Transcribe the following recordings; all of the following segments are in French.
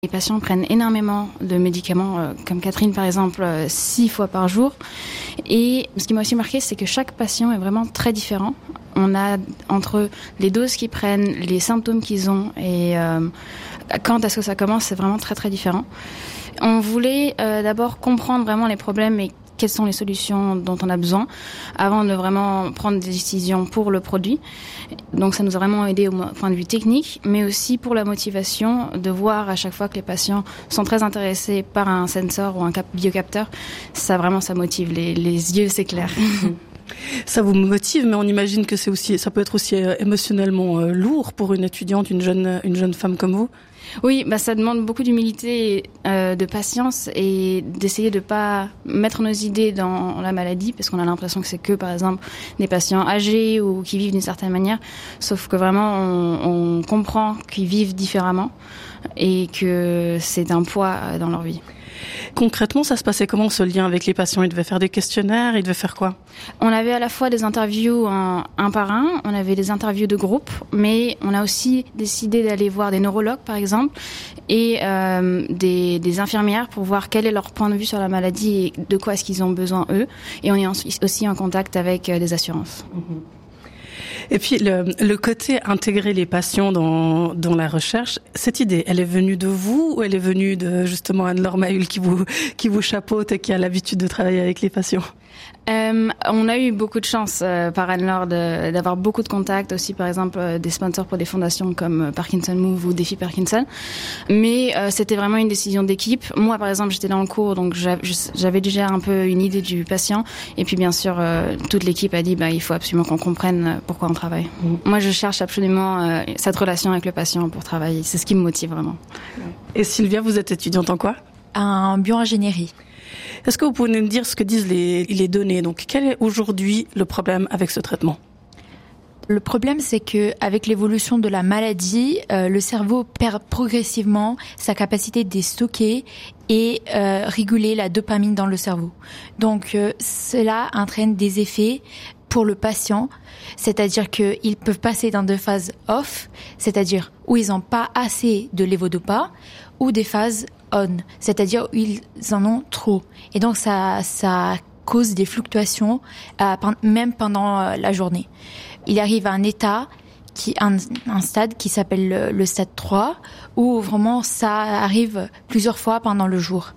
Les patients prennent énormément de médicaments, comme Catherine par exemple, 6 fois par jour. Et ce qui m'a aussi marqué, c'est que chaque patient est vraiment très différent. On a entre les doses qu'ils prennent, les symptômes qu'ils ont et quand est-ce que ça commence, c'est vraiment très très différent. On voulait d'abord comprendre vraiment les problèmes et quelles sont les solutions dont on a besoin avant de vraiment prendre des décisions pour le produit. Donc ça nous a vraiment aidé au point de vue technique, mais aussi pour la motivation de voir à chaque fois que les patients sont très intéressés par un sensor ou un biocapteur. Ça motive, les yeux s'éclairent. Ça vous motive, mais on imagine que ça peut être aussi émotionnellement lourd pour une étudiante, une jeune femme comme vous. Oui, ça demande beaucoup d'humilité, de patience et d'essayer de pas mettre nos idées dans la maladie, parce qu'on a l'impression que c'est que, par exemple, des patients âgés ou qui vivent d'une certaine manière. Sauf que vraiment, on comprend qu'ils vivent différemment et que c'est un poids dans leur vie. Concrètement, ça se passait comment ce lien avec les patients ? Ils devaient faire des questionnaires, ils devaient faire quoi ? On avait à la fois des interviews un par un, on avait des interviews de groupe, mais on a aussi décidé d'aller voir des neurologues par exemple et des infirmières pour voir quel est leur point de vue sur la maladie et de quoi est-ce qu'ils ont besoin eux. Et on est aussi en contact avec des assurances. Et puis le côté intégrer les patients dans la recherche, cette idée, elle est venue de vous ou elle est venue de justement Anne-Laure Mahul qui vous chapeaute et qui a l'habitude de travailler avec les patients ? On a eu beaucoup de chance par Anne-Laure d'avoir beaucoup de contacts aussi, par exemple des sponsors pour des fondations comme Parkinson Move ou Défi Parkinson. Mais c'était vraiment une décision d'équipe. Moi, par exemple, j'étais dans le cours, donc j'avais déjà un peu une idée du patient. Et puis, bien sûr, toute l'équipe a dit il faut absolument qu'on comprenne pourquoi on travaille. Moi, je cherche absolument cette relation avec le patient pour travailler. C'est ce qui me motive vraiment. Et Sylvia, vous êtes étudiante en quoi ? En bioingénierie. Est-ce que vous pouvez nous dire ce que disent les données ? Donc, quel est aujourd'hui le problème avec ce traitement ? Le problème, c'est que avec l'évolution de la maladie, le cerveau perd progressivement sa capacité de stocker et réguler la dopamine dans le cerveau. Donc, cela entraîne des effets pour le patient, c'est-à-dire qu'ils peuvent passer dans des phases off, c'est-à-dire où ils n'ont pas assez de lévodopa, ou des phases on, c'est-à-dire où ils en ont trop. Et donc ça cause des fluctuations même pendant la journée. Il arrive à un état, un stade qui s'appelle le stade 3, où vraiment ça arrive plusieurs fois pendant le jour.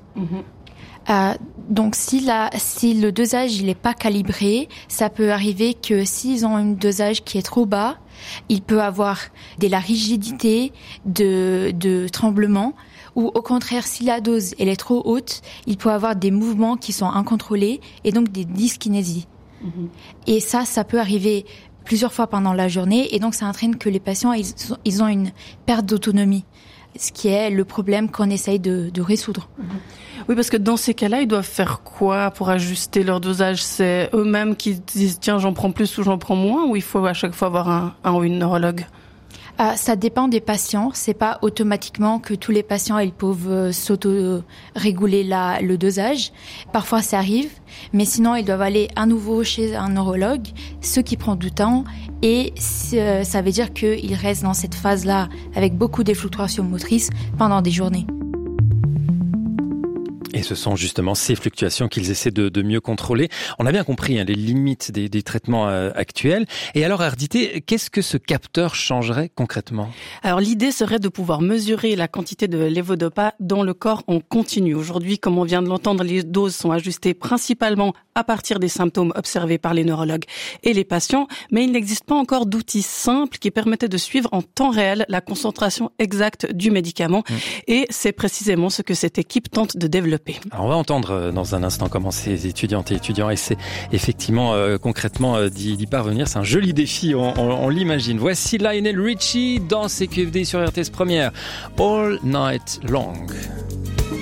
Donc si le dosage il est pas calibré, ça peut arriver que s'ils ont un dosage qui est trop bas, il peut avoir de la rigidité, de tremblement, ou au contraire si la dose elle est trop haute, il peut avoir des mouvements qui sont incontrôlés et donc des dyskinésies. Et ça peut arriver plusieurs fois pendant la journée et donc ça entraîne que les patients ils ont une perte d'autonomie, ce qui est le problème qu'on essaye de résoudre. Oui, parce que dans ces cas-là, ils doivent faire quoi pour ajuster leur dosage ? C'est eux-mêmes qui disent tiens, j'en prends plus ou j'en prends moins, ou il faut à chaque fois avoir un ou une neurologue ? Ça dépend des patients. C'est pas automatiquement que tous les patients ils peuvent s'auto-réguler le dosage. Parfois ça arrive, mais sinon ils doivent aller à nouveau chez un neurologue, ce qui prend du temps et ça veut dire qu'ils restent dans cette phase-là avec beaucoup de fluctuations motrices pendant des journées. Et ce sont justement ces fluctuations qu'ils essaient de mieux contrôler. On a bien compris les limites des traitements actuels. Et alors, Ardité, qu'est-ce que ce capteur changerait concrètement ? Alors, l'idée serait de pouvoir mesurer la quantité de lévodopa dans le corps en continu. Aujourd'hui, comme on vient de l'entendre, les doses sont ajustées principalement à partir des symptômes observés par les neurologues et les patients, mais il n'existe pas encore d'outils simples qui permettaient de suivre en temps réel la concentration exacte du médicament. Et c'est précisément ce que cette équipe tente de développer. Alors on va entendre dans un instant comment ces étudiantes et étudiants essaient effectivement concrètement d'y parvenir. C'est un joli défi, on l'imagine. Voici Lionel Richie dans CQFD sur RTS Première. All Night Long.